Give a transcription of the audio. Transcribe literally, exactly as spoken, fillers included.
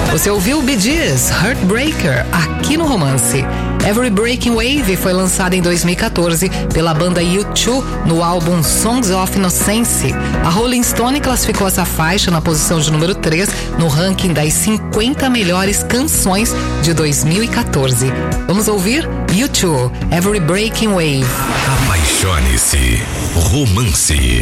Você ouviu Bee Gees, Heartbreaker, aqui no Romance. Every Breaking Wave foi lançada em dois mil e quatorze pela banda U dois no álbum Songs of Innocence. A Rolling Stone classificou essa faixa na posição de número três no ranking das cinquenta melhores canções de dois mil e quatorze. Vamos ouvir U dois, Every Breaking Wave. Apaixone-se. Romance.